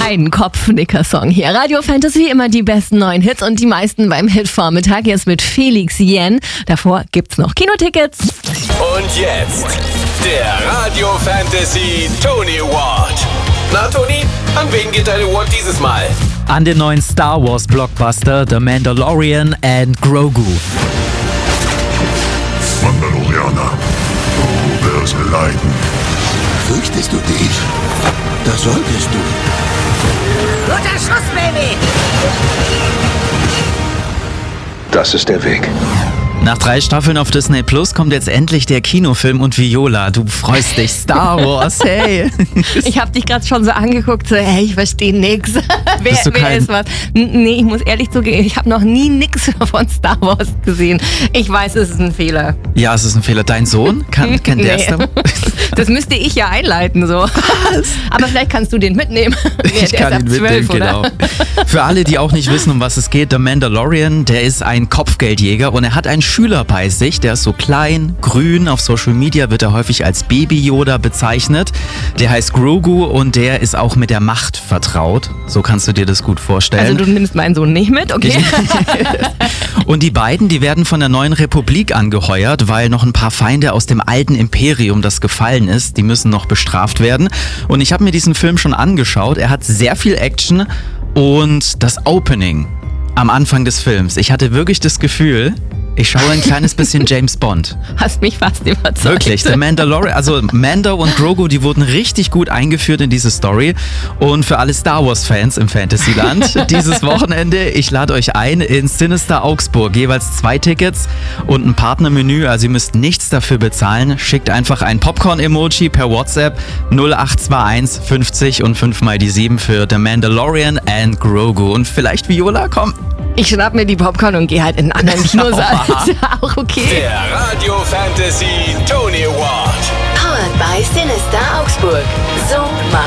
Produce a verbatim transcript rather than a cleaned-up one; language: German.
Ein Kopfnicker-Song hier. Radio Fantasy, immer die besten neuen Hits und die meisten beim Hitvormittag. Jetzt mit Felix Jähn. Davor gibt's noch Kinotickets. Und jetzt der Radio Fantasy Tony Award. Na Tony, an wen geht dein Award dieses Mal? An den neuen Star Wars Blockbuster The Mandalorian and Grogu. Mandalorianer, du wirst leiden. Fürchtest du dich? Das solltest du. Guter Schuss, Baby! Das ist der Weg. Nach drei Staffeln auf Disney Plus kommt jetzt endlich der Kinofilm und Viola, du freust dich. Star Wars, hey. Ich hab dich gerade schon so angeguckt, so, hey, ich verstehe nix. wer Bist du wer kein- ist was? N- Nee, ich muss ehrlich zugeben, ich habe noch nie nix von Star Wars gesehen. Ich weiß, es ist ein Fehler. Ja, es ist ein Fehler. Dein Sohn? Kann, kennt der Nee. Star Wars? Das müsste ich ja einleiten, so. Aber vielleicht kannst du den mitnehmen. Ja, Ich der kann ist ab ihn mitnehmen, zwölf, oder? genau. Für alle, die auch nicht wissen, um was es geht, der Mandalorian, der ist ein Kopfgeldjäger und er hat einen Schüler bei sich, der ist so klein, grün, auf Social Media wird er häufig als Baby-Yoda bezeichnet. Der heißt Grogu und der ist auch mit der Macht vertraut. So kannst du dir das gut vorstellen. Also du nimmst meinen Sohn nicht mit, okay? Und die beiden, die werden von der neuen Republik angeheuert, weil noch ein paar Feinde aus dem alten Imperium, das gefallen ist, die müssen noch bestraft werden. Und ich habe mir diesen Film schon angeschaut. Er hat sehr viel Action und das Opening am Anfang des Films. Ich hatte wirklich das Gefühl, ich schaue ein kleines bisschen James Bond. Hast mich fast überzeugt. Wirklich, der Mandalorian, also Mando und Grogu, die wurden richtig gut eingeführt in diese Story. Und für alle Star Wars Fans im Fantasyland, dieses Wochenende, ich lade euch ein in Sinister Augsburg. Jeweils zwei Tickets und ein Partnermenü, also ihr müsst nichts dafür bezahlen. Schickt einfach ein Popcorn-Emoji per WhatsApp null acht zwei eins fünfzig und fünf mal die sieben für The Mandalorian and Grogu. Und vielleicht Viola, komm. Ich schnapp mir die Popcorn und gehe halt in einen anderen Kinosaal. Ist ja auch okay. Der Radio Fantasy Tony Award. Powered by Sinister Augsburg. So macht